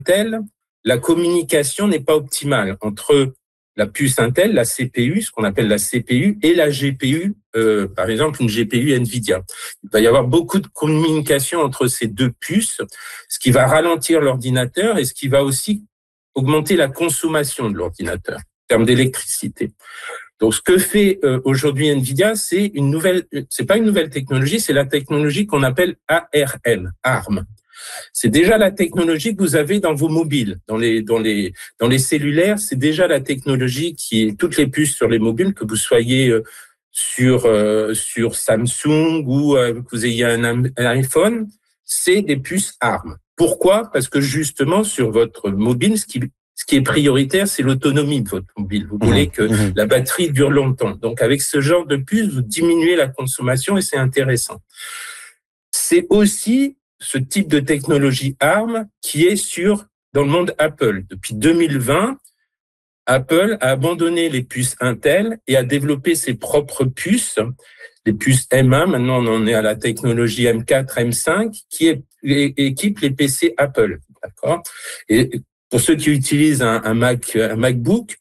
Intel, la communication n'est pas optimale entre la puce Intel, la CPU, ce qu'on appelle la CPU, et la GPU, par exemple une GPU NVIDIA. Il va y avoir beaucoup de communication entre ces deux puces, ce qui va ralentir l'ordinateur et ce qui va aussi augmenter la consommation de l'ordinateur en termes d'électricité. Donc, ce que fait aujourd'hui NVIDIA, c'est pas une nouvelle technologie, c'est la technologie qu'on appelle ARM. C'est déjà la technologie que vous avez dans vos mobiles, dans les cellulaires. C'est déjà la technologie qui est toutes les puces sur les mobiles, que vous soyez sur Samsung ou que vous ayez un iPhone, c'est des puces ARM. Pourquoi ? Parce que justement sur votre mobile, ce qui est prioritaire, c'est l'autonomie de votre mobile. Vous voulez que la batterie dure longtemps. Donc avec ce genre de puce, vous diminuez la consommation et c'est intéressant. C'est aussi ce type de technologie ARM qui est dans le monde Apple. Depuis 2020, Apple a abandonné les puces Intel et a développé ses propres puces, les puces M1. Maintenant, on en est à la technologie M4, M5, qui équipe les PC Apple. D'accord ? Et pour ceux qui utilisent un MacBook,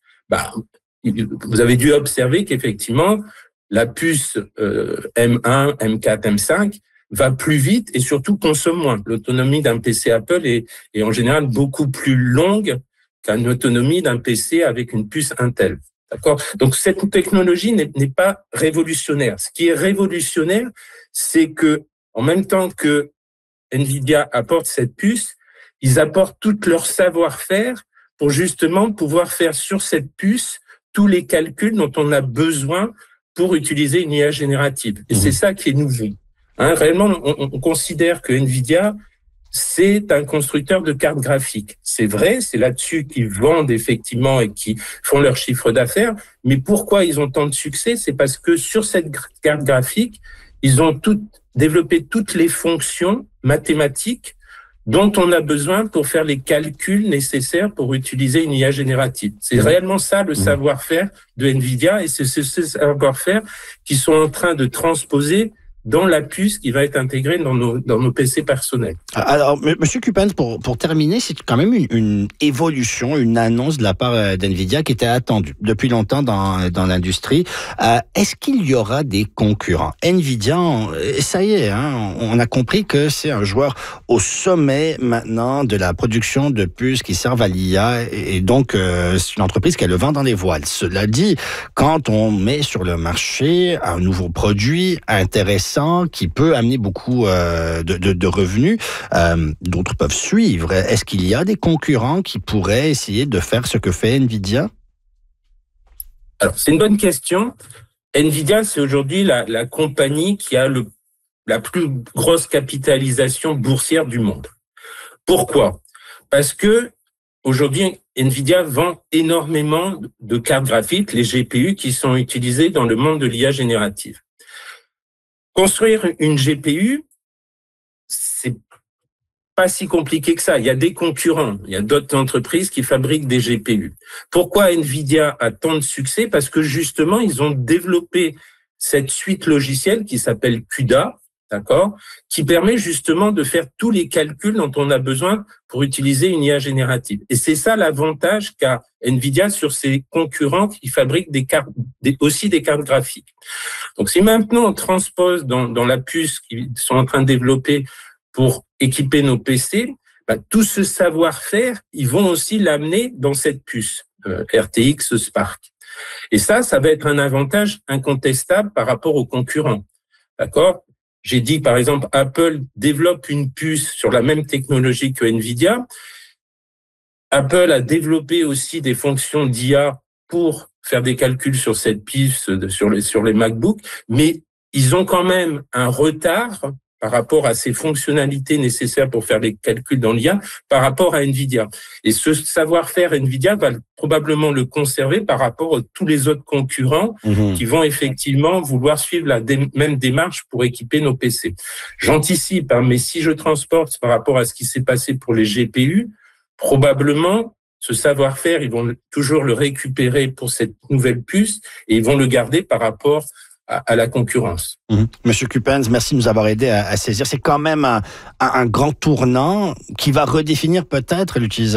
vous avez dû observer qu'effectivement, la puce M1, M4, M5 va plus vite et surtout consomme moins. L'autonomie d'un PC Apple est en général beaucoup plus longue qu'une autonomie d'un PC avec une puce Intel. D'accord ? Donc, cette technologie n'est pas révolutionnaire. Ce qui est révolutionnaire, c'est que, en même temps que NVIDIA apporte cette puce, ils apportent tout leur savoir-faire pour justement pouvoir faire sur cette puce tous les calculs dont on a besoin pour utiliser une IA générative. Et c'est ça qui est nouveau. Réellement, on considère que NVIDIA, c'est un constructeur de cartes graphiques. C'est vrai, c'est là-dessus qu'ils vendent effectivement et qui font leur chiffre d'affaires. Mais pourquoi ils ont tant de succès ? C'est parce que sur cette carte graphique, ils ont développé toutes les fonctions mathématiques dont on a besoin pour faire les calculs nécessaires pour utiliser une IA générative. C'est réellement ça le savoir-faire de NVIDIA et c'est ce savoir-faire qu'ils sont en train de transposer dans la puce qui va être intégrée dans nos PC personnels. Alors, Monsieur Cupens, pour terminer, c'est quand même une évolution, une annonce de la part d'NVIDIA qui était attendue depuis longtemps dans l'industrie. Est-ce qu'il y aura des concurrents ? NVIDIA, ça y est, on a compris que c'est un joueur au sommet maintenant de la production de puces qui servent à l'IA et donc c'est une entreprise qui a le vent dans les voiles. Cela dit, quand on met sur le marché un nouveau produit intéressant, qui peut amener beaucoup de revenus, d'autres peuvent suivre. Est-ce qu'il y a des concurrents qui pourraient essayer de faire ce que fait NVIDIA ? Alors, c'est une bonne question. NVIDIA, c'est aujourd'hui la compagnie qui a la plus grosse capitalisation boursière du monde. Pourquoi ? Parce que aujourd'hui, NVIDIA vend énormément de cartes graphiques, les GPU, qui sont utilisées dans le monde de l'IA générative. Construire une GPU, c'est pas si compliqué que ça. Il y a des concurrents, il y a d'autres entreprises qui fabriquent des GPU. Pourquoi NVIDIA a tant de succès ? Parce que justement, ils ont développé cette suite logicielle qui s'appelle CUDA, d'accord, qui permet justement de faire tous les calculs dont on a besoin pour utiliser une IA générative. Et c'est ça l'avantage qu'a NVIDIA sur ses concurrents qui fabriquent aussi des cartes graphiques. Donc, si maintenant on transpose dans la puce qu'ils sont en train de développer pour équiper nos PC, tout ce savoir-faire, ils vont aussi l'amener dans cette puce RTX Spark. Et ça va être un avantage incontestable par rapport aux concurrents. D'accord ? J'ai dit, par exemple, Apple développe une puce sur la même technologie que NVIDIA. Apple a développé aussi des fonctions d'IA pour faire des calculs sur cette puce, sur les MacBooks, mais ils ont quand même un retard par rapport à ces fonctionnalités nécessaires pour faire les calculs dans l'IA par rapport à NVIDIA. Et ce savoir-faire, NVIDIA va probablement le conserver par rapport à tous les autres concurrents qui vont effectivement vouloir suivre la même démarche pour équiper nos PC. J'anticipe, mais si je transporte par rapport à ce qui s'est passé pour les GPU, probablement ce savoir-faire, ils vont toujours le récupérer pour cette nouvelle puce et ils vont le garder par rapport à la concurrence. Monsieur Cupens, merci de nous avoir aidé à saisir. C'est quand même un grand tournant qui va redéfinir peut-être l'utilisation